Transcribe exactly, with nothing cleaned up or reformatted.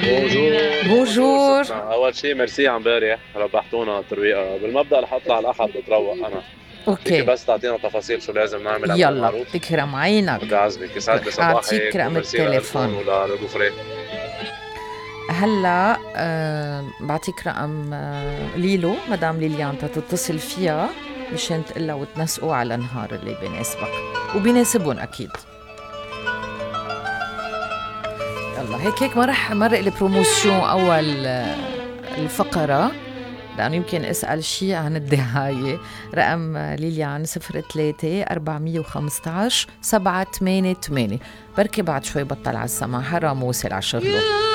بونجور بونجور بونجور. ستنا. اول شيء ميرسي عن امبارح ربحتونا ترويقه. بالمبدا رح اطلع الاحد بتروق انا. فيك اوكي، بس تعطينا تفاصيل شو لازم نعمل عمل يلا المعروف. تكرم عينك. بدي اعزمك، يسعد لي رح اعطيك صباحك رقم وميرسي لكم التليفون. وللغفران. هلا أه بعطيك رقم أه ليلو، مدام ليليان، تتصل فيها مشان تقلها وتنسقوا على النهار اللي بيناسبك وبيناسبهم اكيد. يلا هيك هيك ما رح مرق البروموسيون اول آه، الفقره، لأنه يمكن أسأل شيء عن الدعاية. رقم ليليان صفر ثلاثة أربعمية وخمسطعش سبعة ثمانية ثمانية. بركي بعد شوي بطل على السما، حرام وصل على شغله.